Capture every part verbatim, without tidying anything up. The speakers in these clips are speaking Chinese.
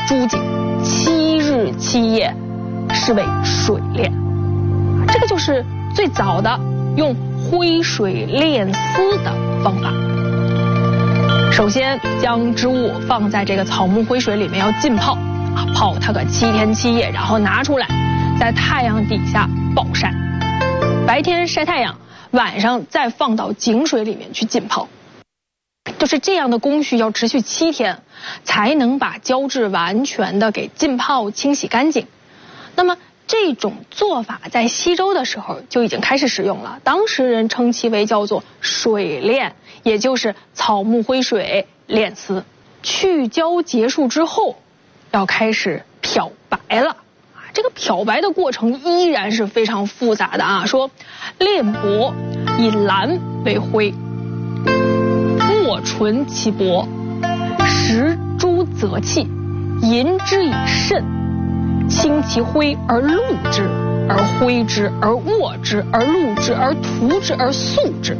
朱景，七日七夜是为水炼。这个就是最早的用灰水炼丝的方法。首先将织物放在这个草木灰水里面要浸泡，啊，泡它个七天七夜，然后拿出来，在太阳底下暴晒，白天晒太阳，晚上再放到井水里面去浸泡。就是这样的工序要持续七天，才能把胶质完全的给浸泡清洗干净。那么这种做法在西周的时候就已经开始使用了，当时人称其为叫做水炼，也就是草木灰水炼丝。去胶结束之后，要开始漂白了。这个漂白的过程依然是非常复杂的啊，说炼帛以蓝为灰，墨纯其帛，石珠则气，银之以肾，清其灰而露之，而灰之，而握之，而露之，而涂之，而素之。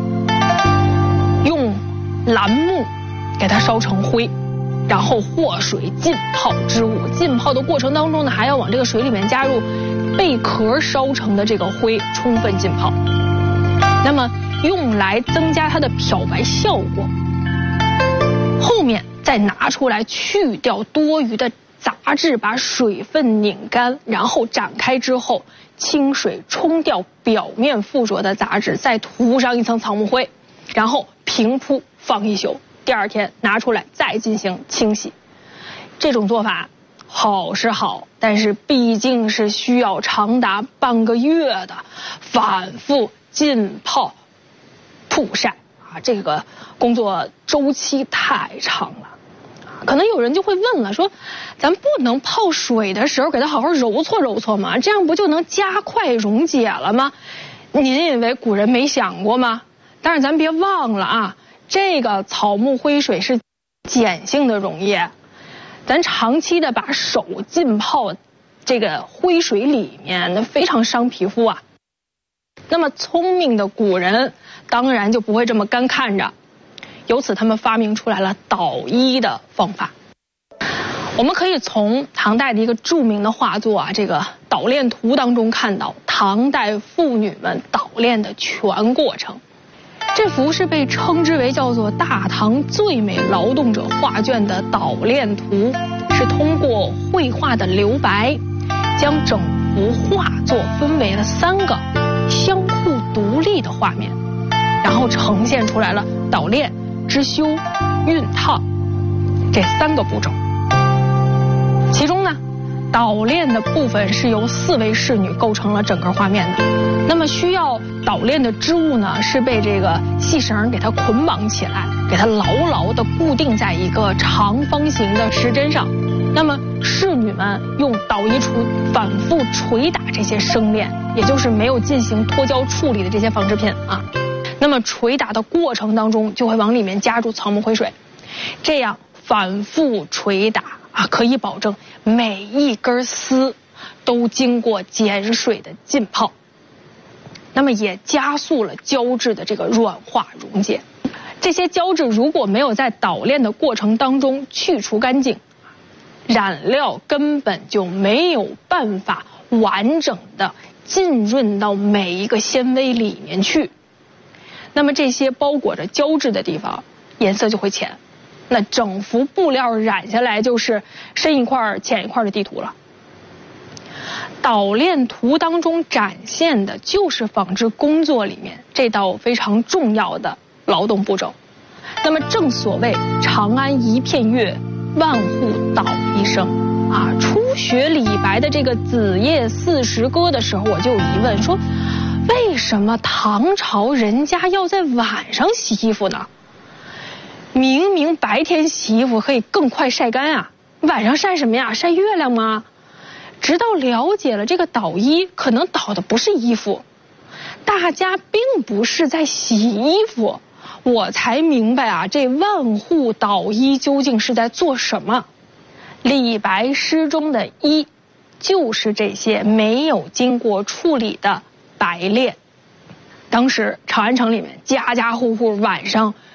用蓝木给它烧成灰，然后和水浸泡织物。浸泡的过程当中呢，还要往这个水里面加入贝壳烧成的这个灰，充分浸泡。那么用来增加它的漂白效果。后面再拿出来去掉多余的杂质，把水分拧干，然后展开之后，清水冲掉表面附着的杂质，再涂上一层草木灰，然后平铺放一宿，第二天拿出来再进行清洗。这种做法好是好，但是毕竟是需要长达半个月的反复浸泡曝晒啊，这个工作周期太长了。可能有人就会问了，说咱不能泡水的时候给它好好揉搓揉搓吗？这样不就能加快溶解了吗？您以为古人没想过吗？但是咱别忘了啊，这个草木灰水是碱性的溶液，咱长期的把手浸泡这个灰水里面，那非常伤皮肤啊。那么聪明的古人当然就不会这么干看着，由此他们发明出来了捣衣的方法。我们可以从唐代的一个著名的画作啊，这个《捣炼图》当中看到唐代妇女们捣炼的全过程。这幅是被称之为叫做大唐最美劳动者画卷的捣炼图，是通过绘画的留白，将整幅画作分为了三个相互独立的画面，然后呈现出来了捣炼、织修、熨烫这三个步骤。其中呢，捣炼的部分是由四位侍女构成了整个画面的。那么需要捣炼的织物呢，是被这个细绳给它捆绑起来，给它牢牢地固定在一个长方形的石针上。那么侍女们用捣衣杵反复捶打这些生链，也就是没有进行脱胶处理的这些纺织品啊。那么捶打的过程当中，就会往里面加入草木灰水，这样反复捶打啊，可以保证每一根丝都经过碱水的浸泡，那么也加速了胶质的这个软化溶解。这些胶质如果没有在捣炼的过程当中去除干净，染料根本就没有办法完整的浸润到每一个纤维里面去。那么这些包裹着胶质的地方颜色就会浅，那整幅布料染下来就是深一块浅一块的地图了。捣炼图当中展现的就是纺织工作里面这道非常重要的劳动步骤。那么正所谓长安一片月，万户捣衣声啊。初学李白的这个子夜四时歌的时候，我就有疑问，说为什么唐朝人家要在晚上洗衣服呢？明明白天洗衣服可以更快晒干啊，晚上晒什么呀？晒月亮吗？直到了解了这个捣衣可能捣的不是衣服，大家并不是在洗衣服，我才明白啊，这万户捣衣究竟是在做什么。李白诗中的衣就是这些没有经过处理的白练。当时长安城里面家家户户晚上